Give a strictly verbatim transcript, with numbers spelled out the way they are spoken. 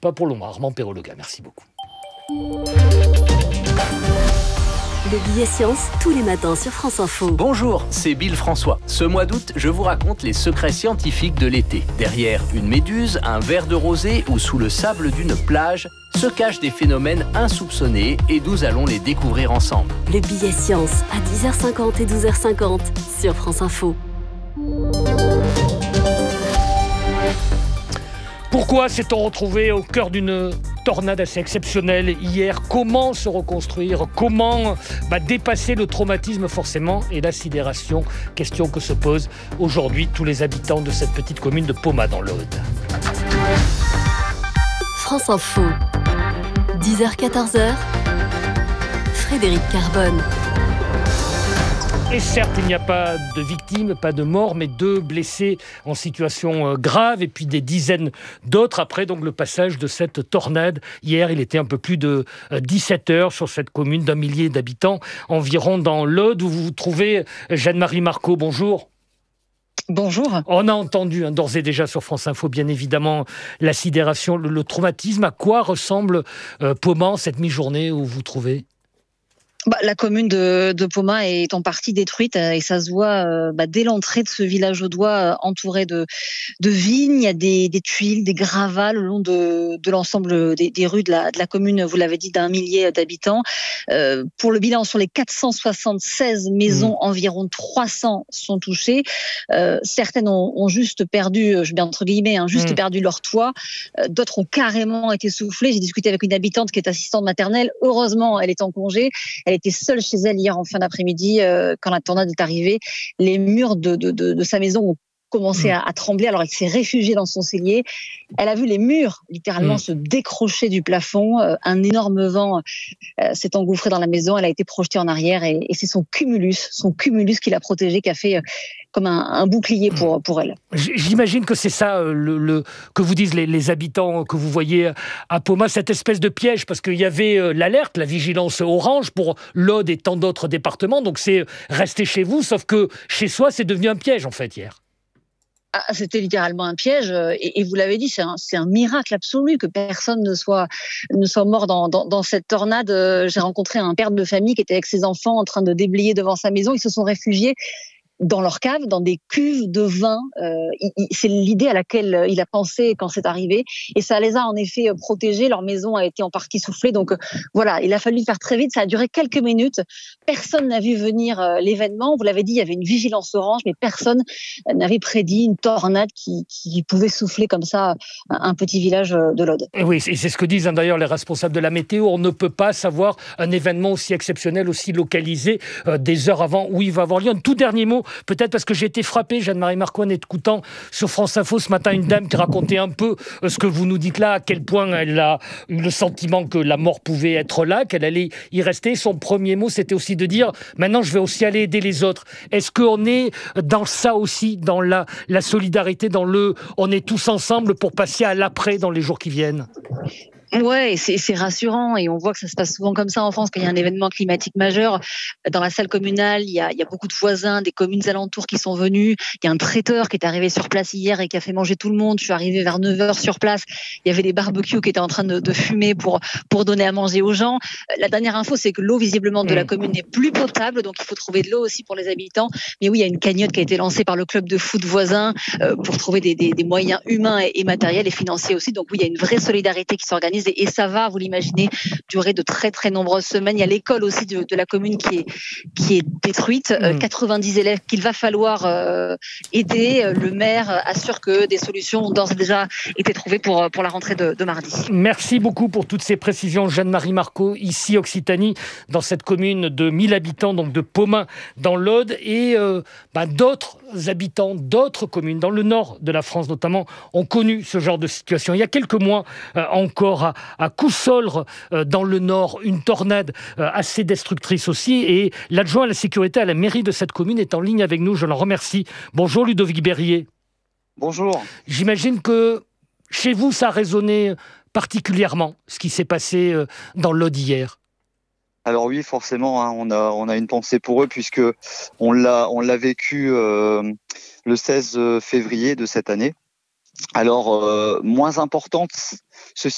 pas pour longtemps. Armand Perrologa, merci beaucoup. Le billet science, tous les matins sur France Info. Bonjour, c'est Bill François. Ce mois d'août, je vous raconte les secrets scientifiques de l'été. Derrière une méduse, un verre de rosée ou sous le sable d'une plage, se cachent des phénomènes insoupçonnés et nous allons les découvrir ensemble. Le billet science à dix heures cinquante et douze heures cinquante sur France Info. Pourquoi s'est-on retrouvé au cœur d'une tornade assez exceptionnelle hier? Comment se reconstruire? Comment bah, dépasser le traumatisme forcément et la sidération? Question que se posent aujourd'hui tous les habitants de cette petite commune de Pomat dans l'Aude. France Info, dix heures quatorze heures, Frédéric Carbone. Et certes, il n'y a pas de victimes, pas de morts, mais deux blessés en situation grave et puis des dizaines d'autres après donc le passage de cette tornade. Hier, il était un peu plus de dix-sept heures sur cette commune d'un millier d'habitants environ dans l'Aude où vous vous trouvez. Jeanne-Marie Marcot, bonjour. Bonjour. On a entendu hein, d'ores et déjà sur France Info, bien évidemment, la sidération, le, le traumatisme. À quoi ressemble euh, Pomat cette mi-journée où vous vous trouvez ? Bah, la commune de, de Pomat est en partie détruite et ça se voit euh, bah, dès l'entrée de ce village audois euh, entouré de, de vignes. Il y a des, des tuiles, des gravats le long de, de l'ensemble des, des rues de la, de la commune, vous l'avez dit, d'un millier d'habitants. Euh, pour le bilan, sur les quatre cent soixante-seize maisons, mmh. environ trois cents sont touchées. Euh, certaines ont, ont juste perdu, je mets entre guillemets, hein, juste mmh. perdu leur toit. Euh, d'autres ont carrément été soufflées. J'ai discuté avec une habitante qui est assistante maternelle. Heureusement, elle est en congé. Elle était seule chez elle hier en fin d'après-midi euh, quand la tornade est arrivée. Les murs de, de, de, de sa maison ont commencé mmh. à, à trembler. Alors elle s'est réfugiée dans son cellier. Elle a vu les murs littéralement mmh. se décrocher du plafond. Euh, un énorme vent euh, s'est engouffré dans la maison. Elle a été projetée en arrière et, et c'est son cumulus, son cumulus qui l'a protégée, qui a fait euh, comme un, un bouclier pour, pour elle. J'imagine que c'est ça le, le, que vous disent les, les habitants que vous voyez à Pomat, cette espèce de piège, parce qu'il y avait l'alerte, la vigilance orange pour l'Aude et tant d'autres départements, donc c'est rester chez vous, sauf que chez soi, c'est devenu un piège en fait hier. Ah, c'était littéralement un piège et, et vous l'avez dit, c'est un, c'est un miracle absolu que personne ne soit, ne soit mort dans, dans, dans cette tornade. J'ai rencontré un père de famille qui était avec ses enfants en train de déblayer devant sa maison. Ils se sont réfugiés dans leur cave, dans des cuves de vin. Euh, il, il, c'est l'idée à laquelle il a pensé quand c'est arrivé. Et ça les a en effet protégés. Leur maison a été en partie soufflée. Donc euh, voilà, il a fallu faire très vite. Ça a duré quelques minutes. Personne n'a vu venir euh, l'événement. Vous l'avez dit, il y avait une vigilance orange, mais personne n'avait prédit une tornade qui, qui pouvait souffler comme ça un, un petit village de l'Aude. Et oui, et c'est ce que disent hein, d'ailleurs les responsables de la météo. On ne peut pas savoir un événement aussi exceptionnel, aussi localisé, euh, des heures avant où il va avoir lieu. Un tout dernier mot, peut-être parce que j'ai été frappé, Jeanne-Marie Marcot, en écoutant sur France Info ce matin une dame qui racontait un peu ce que vous nous dites là, à quel point elle a eu le sentiment que la mort pouvait être là, qu'elle allait y rester. Son premier mot, c'était aussi de dire « maintenant, je vais aussi aller aider les autres ». Est-ce qu'on est dans ça aussi, dans la, la solidarité, dans le « on est tous ensemble pour passer à l'après dans les jours qui viennent » ? Ouais, c'est, c'est rassurant et on voit que ça se passe souvent comme ça en France quand il y a un événement climatique majeur. Dans la salle communale, il y a, il y a beaucoup de voisins des communes alentours qui sont venus. Il y a un traiteur qui est arrivé sur place hier et qui a fait manger tout le monde. Je suis arrivée vers neuf heures sur place. Il y avait des barbecues qui étaient en train de, de fumer pour, pour donner à manger aux gens. La dernière info, c'est que l'eau visiblement de la commune n'est plus potable, donc il faut trouver de l'eau aussi pour les habitants. Mais oui, il y a une cagnotte qui a été lancée par le club de foot voisin euh, pour trouver des, des, des moyens humains et, et matériels et financiers aussi. Donc oui, il y a une vraie solidarité qui s'organise. Et ça va, vous l'imaginez, durer de très très nombreuses semaines. Il y a l'école aussi de, de la commune qui est, qui est détruite. Mmh. Euh, quatre-vingt-dix élèves qu'il va falloir euh, aider. Le maire assure que des solutions ont d'ores et déjà été trouvées pour, pour la rentrée de, de mardi. Merci beaucoup pour toutes ces précisions, Jeanne-Marie Marcot, ici Occitanie, dans cette commune de mille habitants, donc de Pomat dans l'Aude, et euh, bah, d'autres habitants, d'autres communes, dans le nord de la France notamment, ont connu ce genre de situation. Il y a quelques mois euh, encore, à, à Cousolre, euh, dans le nord, une tornade euh, assez destructrice aussi, et l'adjoint à la sécurité à la mairie de cette commune est en ligne avec nous, je l'en remercie. Bonjour Ludovic Berrier. Bonjour. J'imagine que chez vous, ça a résonné particulièrement, ce qui s'est passé euh, dans l'Aude hier. Alors oui, forcément, hein, on a on a une pensée pour eux puisque on l'a on l'a vécu euh, le seize février de cette année. Alors euh, moins importante, ceci